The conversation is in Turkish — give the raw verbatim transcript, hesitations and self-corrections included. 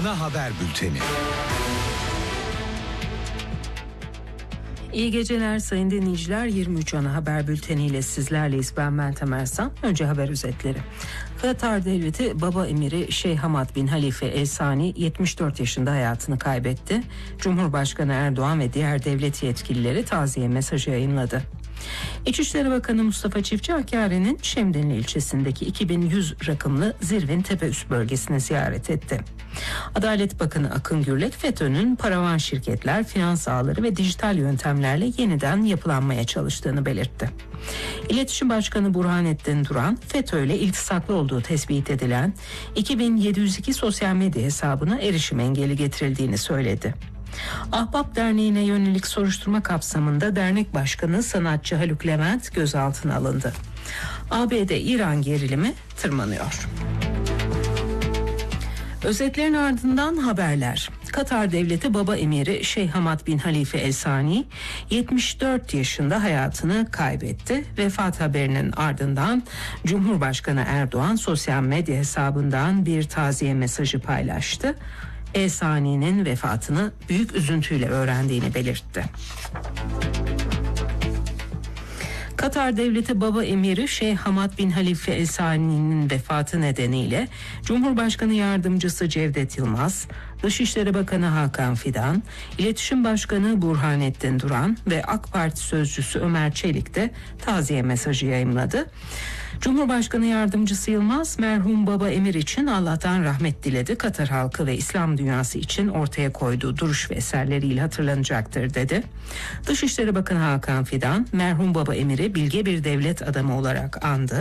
Ana haber bülteni. İyi geceler sayın dinleyiciler. yirmi üç ana haber bülteniyle sizlerleyiz. Ben Meltem Ersan. Önce haber özetleri. Katar Devleti Baba Emiri Şeyh Hamad bin Halife El Sani yetmiş dört yaşında hayatını kaybetti. Cumhurbaşkanı Erdoğan ve diğer devlet yetkilileri taziye mesajı yayınladı. İçişleri Bakanı Mustafa Çiftçi Hakkari'nin Şemdinli ilçesindeki iki bin yüz rakımlı Zirvin Tepeüst bölgesini ziyaret etti. Adalet Bakanı Akın Gürlek, FETÖ'nün paravan şirketler, finans ağları ve dijital yöntemlerle yeniden yapılanmaya çalıştığını belirtti. İletişim Başkanı Burhanettin Duran, FETÖ ile iltisaklı olduğu tespit edilen iki bin yedi yüz iki sosyal medya hesabına erişim engeli getirildiğini söyledi. Ahbap Derneği'ne yönelik soruşturma kapsamında dernek başkanı sanatçı Haluk Levent gözaltına alındı. A B D-İran gerilimi tırmanıyor. Özetlerin ardından haberler. Katar Devleti Baba Emiri Şeyh Hamad bin Halife El Sani yetmiş dört yaşında hayatını kaybetti. Vefat haberinin ardından Cumhurbaşkanı Erdoğan sosyal medya hesabından bir taziye mesajı paylaştı. El Sani'nin vefatını büyük üzüntüyle öğrendiğini belirtti. Katar Devleti Baba Emiri Şeyh Hamad bin Halife El Sani'nin vefatı nedeniyle Cumhurbaşkanı Yardımcısı Cevdet Yılmaz, Dışişleri Bakanı Hakan Fidan, İletişim Başkanı Burhanettin Duran ve AK Parti Sözcüsü Ömer Çelik de taziye mesajı yayımladı. Cumhurbaşkanı Yardımcısı Yılmaz, merhum Baba Emir için Allah'tan rahmet diledi. Katar halkı ve İslam dünyası için ortaya koyduğu duruş ve eserleriyle hatırlanacaktır dedi. Dışişleri Bakanı Hakan Fidan, merhum Baba Emir'i bilge bir devlet adamı olarak andı.